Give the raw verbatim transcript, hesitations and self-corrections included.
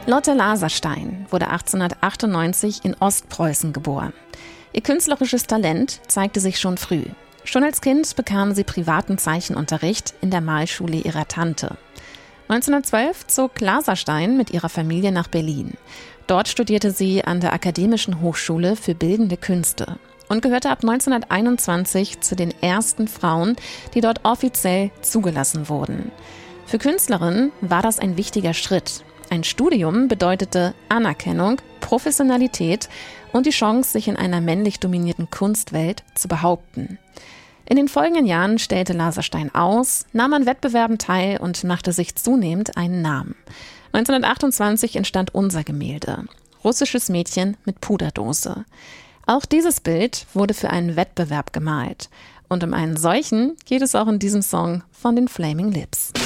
Lotte Laserstein wurde achtzehnhundertachtundneunzig in Ostpreußen geboren. Ihr künstlerisches Talent zeigte sich schon früh. Schon als Kind bekam sie privaten Zeichenunterricht in der Malschule ihrer Tante. neunzehnhundertzwölf zog Laserstein mit ihrer Familie nach Berlin. Dort studierte sie an der Akademischen Hochschule für Bildende Künste und gehörte ab neunzehnhunderteinundzwanzig zu den ersten Frauen, die dort offiziell zugelassen wurden. Für Künstlerinnen war das ein wichtiger Schritt. Ein Studium bedeutete Anerkennung, Professionalität und die Chance, sich in einer männlich dominierten Kunstwelt zu behaupten. In den folgenden Jahren stellte Laserstein aus, nahm an Wettbewerben teil und machte sich zunehmend einen Namen. neunzehnhundertachtundzwanzig entstand unser Gemälde, russisches Mädchen mit Puderdose. Auch dieses Bild wurde für einen Wettbewerb gemalt. Und um einen solchen geht es auch in diesem Song von den Flaming Lips.